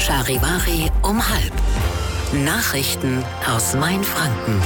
Charivari um 12:30. Nachrichten aus Mainfranken.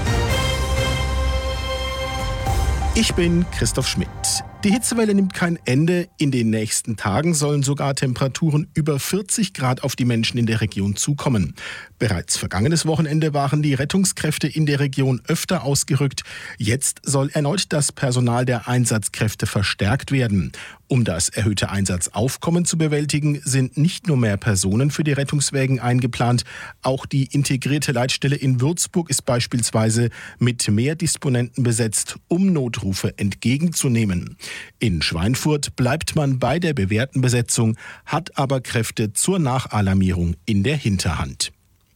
Ich bin Christoph Schmidt. Die Hitzewelle nimmt kein Ende. In den nächsten Tagen sollen sogar Temperaturen über 40 Grad auf die Menschen in der Region zukommen. Bereits vergangenes Wochenende waren die Rettungskräfte in der Region öfter ausgerückt. Jetzt soll erneut das Personal der Einsatzkräfte verstärkt werden. Um das erhöhte Einsatzaufkommen zu bewältigen, sind nicht nur mehr Personen für die Rettungswägen eingeplant. Auch die integrierte Leitstelle in Würzburg ist beispielsweise mit mehr Disponenten besetzt, um Notrufe entgegenzunehmen. In Schweinfurt bleibt man bei der bewährten Besetzung, hat aber Kräfte zur Nachalarmierung in der Hinterhand.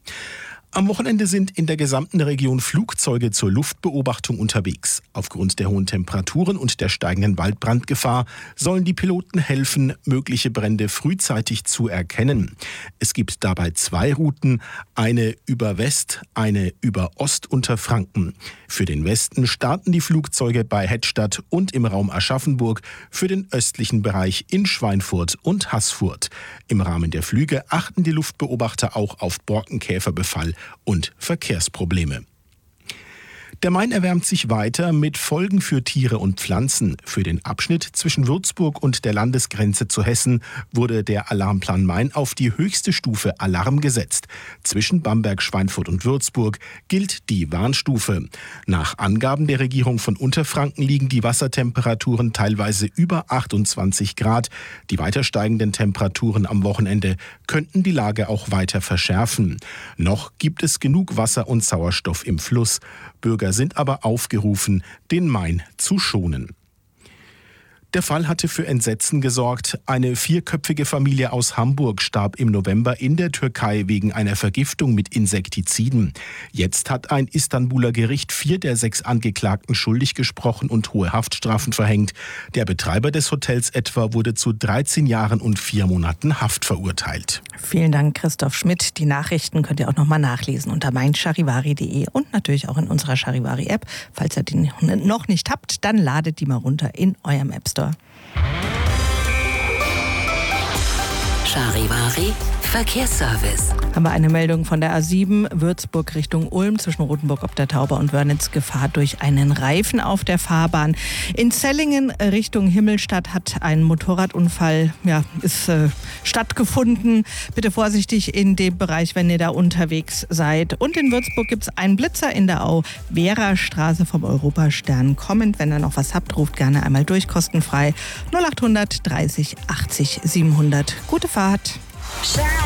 Am Wochenende sind in der gesamten Region Flugzeuge zur Luftbeobachtung unterwegs. Aufgrund der hohen Temperaturen und der steigenden Waldbrandgefahr sollen die Piloten helfen, mögliche Brände frühzeitig zu erkennen. Es gibt dabei 2 Routen, eine über West, eine über Ostunterfranken. Für den Westen starten die Flugzeuge bei Hettstadt und im Raum Aschaffenburg, für den östlichen Bereich in Schweinfurt und Haßfurt. Im Rahmen der Flüge achten die Luftbeobachter auch auf Borkenkäferbefall und Verkehrsprobleme. Der Main erwärmt sich weiter mit Folgen für Tiere und Pflanzen. Für den Abschnitt zwischen Würzburg und der Landesgrenze zu Hessen wurde der Alarmplan Main auf die höchste Stufe Alarm gesetzt. Zwischen Bamberg, Schweinfurt und Würzburg gilt die Warnstufe. Nach Angaben der Regierung von Unterfranken liegen die Wassertemperaturen teilweise über 28 Grad. Die weiter steigenden Temperaturen am Wochenende könnten die Lage auch weiter verschärfen. Noch gibt es genug Wasser und Sauerstoff im Fluss. Bürger sind aber aufgerufen, den Main zu schonen. Der Fall hatte für Entsetzen gesorgt. Eine 4-köpfige Familie aus Hamburg starb im November in der Türkei wegen einer Vergiftung mit Insektiziden. Jetzt hat ein Istanbuler Gericht 4 der 6 Angeklagten schuldig gesprochen und hohe Haftstrafen verhängt. Der Betreiber des Hotels etwa wurde zu 13 Jahren und 4 Monaten Haft verurteilt. Vielen Dank, Christoph Schmidt. Die Nachrichten könnt ihr auch nochmal nachlesen unter meincharivari.de und natürlich auch in unserer Charivari-App. Falls ihr die noch nicht habt, dann ladet die mal runter in eurem App Store. Charivari Verkehrsservice. Haben wir eine Meldung von der A7 Würzburg Richtung Ulm zwischen Rothenburg ob der Tauber und Wörnitz. Gefahr durch einen Reifen auf der Fahrbahn. In Zellingen Richtung Himmelstadt hat ein Motorradunfall stattgefunden. Bitte vorsichtig in dem Bereich, wenn ihr da unterwegs seid. Und in Würzburg gibt es einen Blitzer in der Au-Vera-Straße vom Europastern kommend. Wenn ihr noch was habt, ruft gerne einmal durch, kostenfrei 0800 30 80 700. Gute Fahrt.